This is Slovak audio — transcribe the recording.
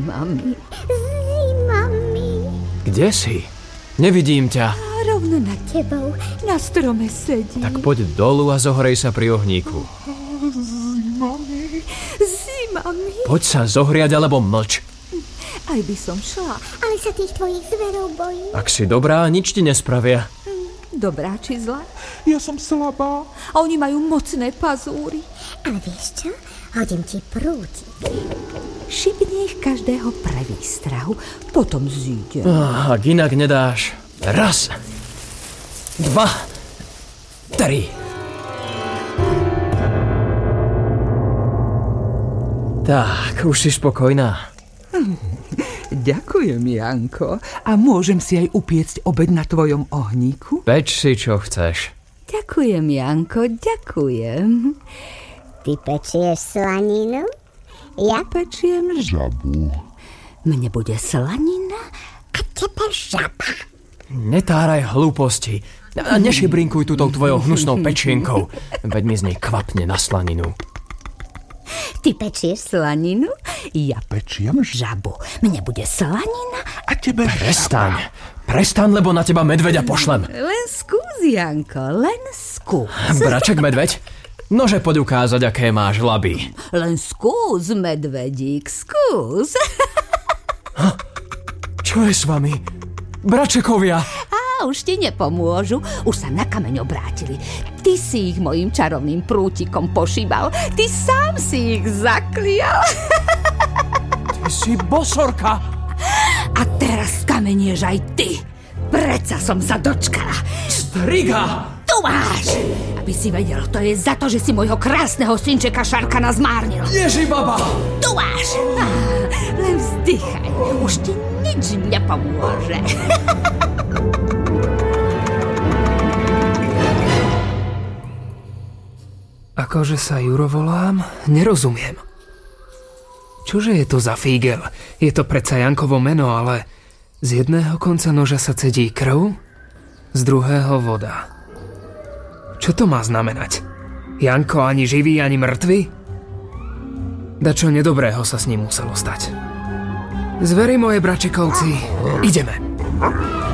Zimami. Kde si? Nevidím ťa. A rovno nad tebou, na strome sedí. Tak poď dolu a zohrej sa pri ohníku. Zimami. Poď sa zohriať alebo mlč. Aj by som šla. Ale sa tých tvojich zverov bojím. Ak si dobrá, nič ti nespravia. Dobrá či zlá? Ja som slabá. A oni majú mocné pazúry. Ale vieš čo? Hodím ti prútik. Šibni ich každého pre výstrahu, potom zíde. Ak inak nedáš. 1, 2, 3. Tak, už si spokojná. Ďakujem, Janko. A môžem si aj upiecť obed na tvojom ohníku? Peč si, čo chceš. Ďakujem, Janko, ďakujem. Ty pečieš slaninu? Ja Pečiem Žabu. Mne bude slanina. a tebe žaba. Netáraj hlúposti. A nešibrinkuj tútou tvojou hnusnou pečienkou. Veď mi z nej kvapne na slaninu. Ty pečieš slaninu, ja Pečiem žabu. Mne bude slanina. a tebe Prestaň. Prestaň, lebo na teba medveďa pošlem. Len skús, Janko, len skús. Braček medveď, nože poď ukázať, aké máš laby. Len skús, medvedík, skús. Čo je s vami? Bračekovia! A už ti nepomôžu, už sa na kameň obrátili. Ty si ich mojím čarovným prútikom pošíbal, ty sám si ich zaklial. Ty si bosorka! A teraz kamenieš aj ty. Predsa som sa dočkala. Striga! Tu máš! Aby si vedel, to je za to, že si môjho krásneho synčeka Šarkana zmárnil. Ježibaba! Tu máš! Len vzdychaj, už ti nič nepomôže. Akože sa Juro volám? Nerozumiem. Čože je to za fígel? Je to predsa Jankovo meno, ale z jedného konca noža sa cedí krv, z druhého voda. Čo to má znamenať? Janko ani živý, ani mŕtvy? Dačo nedobrého sa s ním muselo stať. Zveri moje, bračekovci, ideme.